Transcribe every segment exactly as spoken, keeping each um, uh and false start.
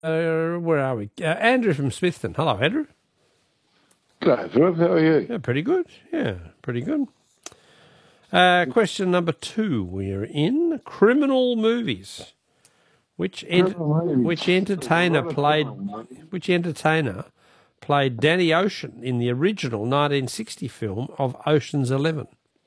Uh, where are we? Uh, Andrew from Smithton. Hello, Andrew. Hello, Philip. How are you? Yeah, pretty good. Yeah, pretty good. Uh, question number two. We're in criminal movies. Which ent- which entertainer played which entertainer played Danny Ocean in the original nineteen sixty film of Ocean's Eleven?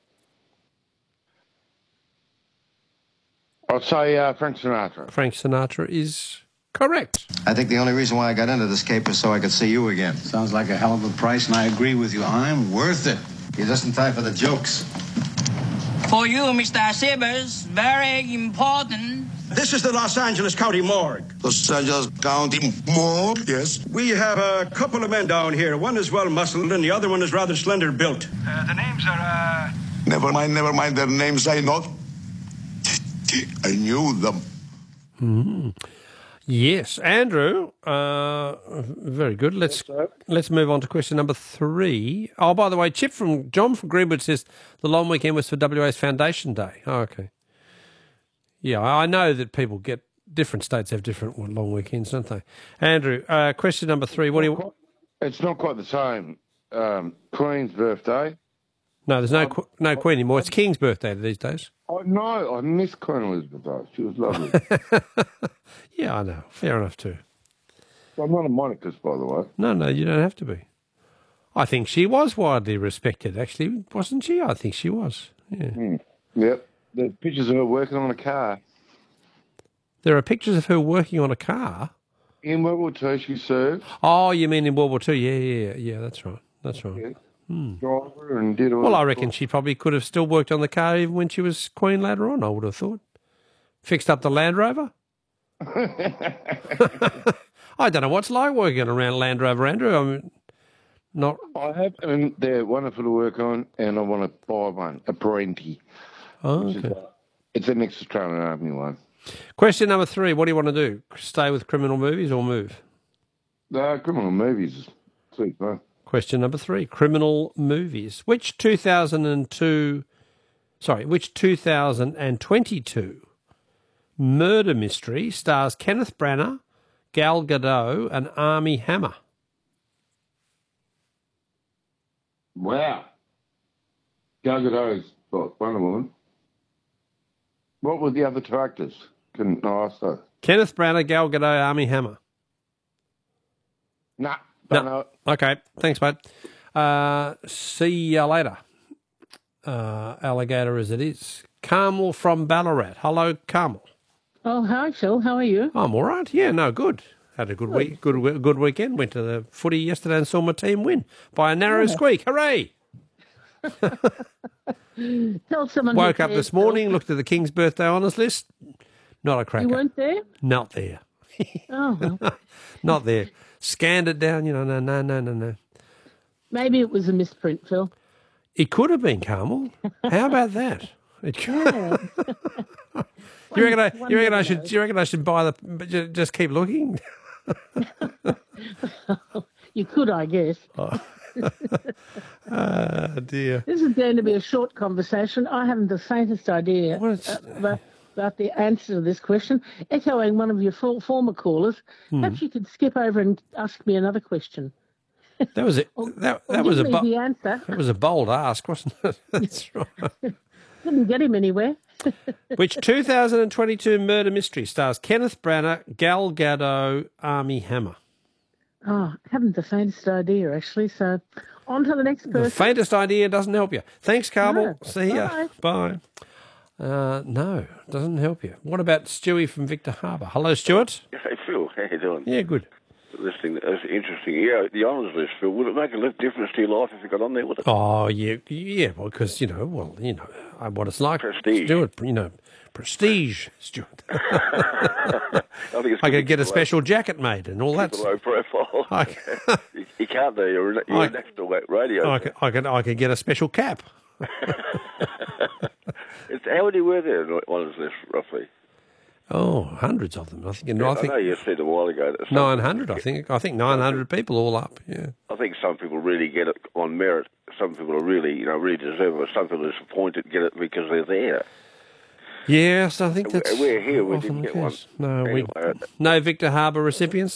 I'll say uh, Frank Sinatra. Frank Sinatra is correct. I think the only reason why I got into this cape is so I could see you again. Sounds like a hell of a price, and I agree with you. I'm worth it. You're just in time for the jokes. For you, Mister Sibbers, very important. This is the Los Angeles County Morgue. Los Angeles County Morgue, yes. We have a couple of men down here. One is well muscled and the other one is rather slender built. Uh, the names are, uh... Never mind, never mind. Their names I know. I knew them. Mm-hmm. Yes, Andrew. Uh, very good. Let's yes, let's move on to question number three. Oh, by the way, Chip from John from Greenwood says the long weekend was for W A's Foundation Day. Oh, okay. Yeah, I know that people get different states have different long weekends, don't they? Andrew, uh, question number three. What do you? It's not quite the same. Um, Queen's birthday. No, there's no um, no Queen anymore. It's King's birthday these days. Oh, no, I miss Queen Elizabeth though. She was lovely. Yeah, I know. Fair enough too. I'm not a monarchist, by the way. No, no, you don't have to be. I think she was widely respected, actually, wasn't she? I think she was. Yeah. Mm. Yep. There's pictures of her working on a car. There are pictures of her working on a car? In World War Two, she served. Oh, you mean in World War Two? Yeah, yeah, yeah. Yeah, that's right. That's right. Yeah. Hmm. Driver and did all well, I reckon she probably could have still worked on the car even when she was Queen later on, I would have thought. Fixed up the Land Rover? I don't know what's like working around Land Rover, Andrew. I'm not... I have, and they're wonderful to work on, and I want to buy one, a Parenti. Oh, okay. Is, uh, it's an ex-Australian Army one. Question number three. What do you want to do? Stay with criminal movies or move? Uh, criminal movies. Sweet, man. Question number three. Criminal movies. Which two thousand two... Sorry, which two thousand twenty-two murder mystery stars Kenneth Branagh, Gal Gadot, and Armie Hammer? Wow. Gal Gadot's got Wonder Woman. What were the other two actors? Can I ask those? Kenneth Branagh, Gal Gadot, Armie Hammer. Nah, don't no. know it. Okay, thanks, mate. Uh, see you later. Uh, alligator as it is. Carmel from Ballarat. Hello, Carmel. Oh, hi, Phil. How are you? I'm all right. Yeah, no, good. Had a good week, good good weekend. Went to the footy yesterday and saw my team win by a narrow yeah. squeak. Hooray! Tell someone. Woke up this morning, looked at the King's birthday honours list. Not a cracker. You weren't there? Not there. Oh, well. Not there. Scanned it down. You know, no, no, no, no, no. Maybe it was a misprint, Phil. It could have been, Carmel. How about that? It could. Yeah. you reckon I? You reckon I should? You reckon I should buy the? Just keep looking. You could, I guess. Oh. Ah, dear. This is going to be a short conversation. I haven't the faintest idea uh, about, about the answer to this question. Echoing one of your for, former callers, hmm. perhaps you could skip over and ask me another question. That was it. That, or, that or was a bo- the answer. That was a bold ask, wasn't it? That's right. Didn't get him anywhere. Which two thousand twenty-two murder mystery stars Kenneth Branagh, Gal Gadot, Armie Hammer? Oh, I haven't the faintest idea, actually. So, on to the next person. The faintest idea doesn't help you. Thanks, Carmel. No. See ya. Bye. Bye. Uh, no, doesn't help you. What about Stewie from Victor Harbour? Hello, Stuart. Hey, Phil. How you doing? Yeah, good. Listening, that's interesting. Yeah, the honours list, Phil. Would it make a difference to your life if you got on there with it? Oh, yeah, yeah. Well, because you know, well, you know what it's like. Prestige, Stuart. You know, prestige, Stuart. I think it's I could get a special jacket made and all that. Low profile. I can, you can't do. You're, you're I, next to radio. I can, I can. I can get a special cap. It's, how many were there on honours list roughly? Oh, hundreds of them. I think. Yeah, I, think I know you said a while ago that nine hundred. I think. I think nine hundred people all up. Yeah. I think some people really get it on merit. Some people are really, you know, really deserve it. Some people are disappointed get it because they're there. Yes, I think that's We're here, we often didn't the get one. case. No, Anyway, we, no Victor Harbour recipients.